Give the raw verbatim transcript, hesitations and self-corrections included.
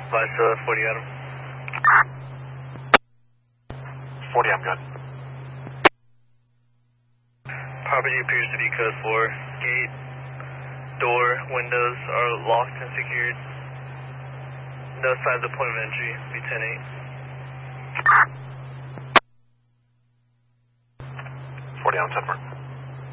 Vice forty Adam. forty, I'm good. Property appears to be code four. Gate, door, windows are locked and secured. No signs of point of entry. Be ten eight. forty on ten four.